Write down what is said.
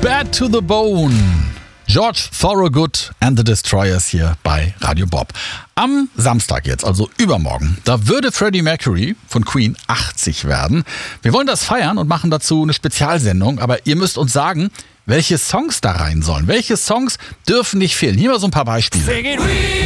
Bad to the Bone. George Thorogood and the Destroyers hier bei Radio Bob. Am Samstag jetzt, also übermorgen, da würde Freddie Mercury von Queen 80 werden. Wir wollen das feiern und machen dazu eine Spezialsendung, aber ihr müsst uns sagen, welche Songs da rein sollen. Welche Songs dürfen nicht fehlen? Hier mal so ein paar Beispiele.